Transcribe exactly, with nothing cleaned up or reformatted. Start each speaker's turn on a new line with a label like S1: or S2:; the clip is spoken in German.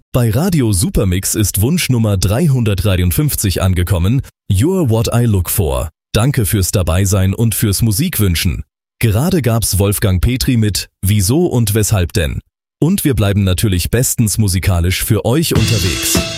S1: Bei Radio Supermix ist Wunsch Nummer dreihundertdreiundfünfzig angekommen. You're what I look for. Danke fürs Dabeisein und fürs Musikwünschen. Gerade gab's Wolfgang Petri mit Wieso und Weshalb denn? Und wir bleiben natürlich bestens musikalisch für euch unterwegs.